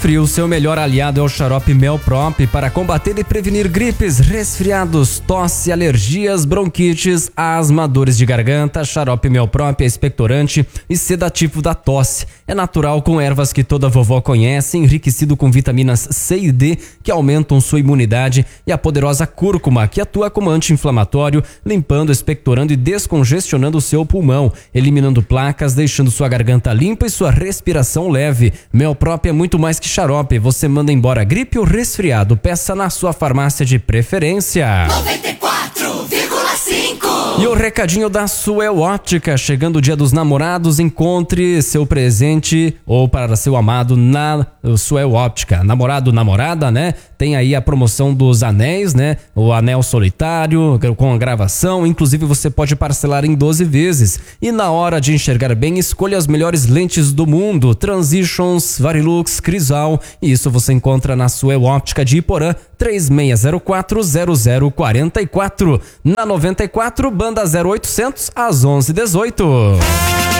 frio, seu melhor aliado é o xarope Melprop para combater e prevenir gripes, resfriados, tosse, alergias, bronquites, asma, dores de garganta. Xarope Melprop é expectorante e sedativo da tosse. É natural com ervas que toda vovó conhece, enriquecido com vitaminas C e D que aumentam sua imunidade e a poderosa cúrcuma que atua como anti-inflamatório, limpando, expectorando e descongestionando o seu pulmão, eliminando placas, deixando sua garganta limpa e sua respiração leve. Melprop é muito mais que xarope, você manda embora gripe ou resfriado, peça na sua farmácia de preferência. 94,5. E o recadinho da Suel Óptica, chegando o dia dos namorados, encontre seu presente ou para seu amado na Suel Óptica. Namorado, namorada, né? Tem aí a promoção dos anéis, né? O anel solitário com a gravação, inclusive você pode parcelar em 12 vezes. E na hora de enxergar bem, escolha as melhores lentes do mundo, Transitions, Varilux, Crisal, e isso você encontra na Suel Óptica de Iporã, 36040044. Na 94, banda 0800 às 11h18.